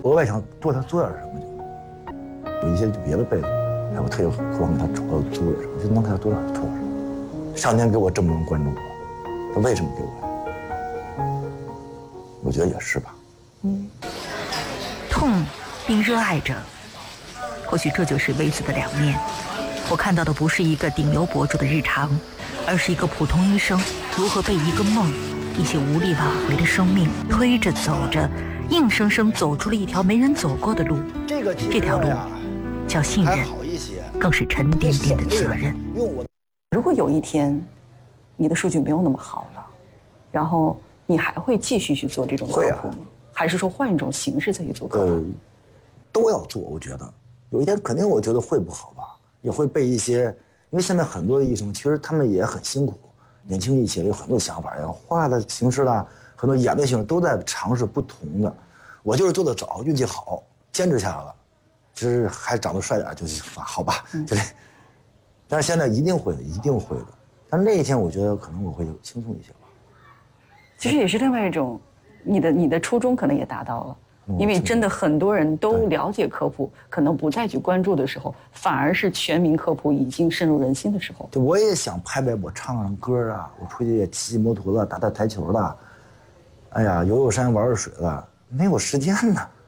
额外想多他做点什么就，有一些别的被子，哎，我特别渴望给他做点什么，就能给他多点做点什么。上天给我这么多观众，他为什么给我？我觉得也是吧。 痛并热爱着，或许这就是微子的两面。我看到的不是一个顶流博主的日常，而是一个普通医生如何被一个梦、一些无力挽回的生命推着走着，硬生生走出了一条没人走过的路。这条路叫信任，更是沉甸甸的责任。 如果有一天你的数据没有那么好了，然后你还会继续去做这种科普吗？还是说换一种形式再去做科普？ 都要做，我觉得有一天肯定我觉得会不好吧，也会被一些，因为现在很多的医生其实他们也很辛苦，年轻一些有很多想法，然后画的形式啦，很多演的形式都在尝试不同的。我就是做得早，运气好，坚持下来了，其实还长得帅点就是好吧，对。但是现在一定会的，一定会的。但那一天我觉得可能我会轻松一些吧。 其实也是另外一种，你的初衷可能也达到了。因为真的很多人都了解科普，可能不再去关注的时候，反而是全民科普已经深入人心的时候。 对，我也想拍拍，我唱唱歌啊，我出去骑摩托了，打打台球了，哎呀，游山玩水了，没有时间呢。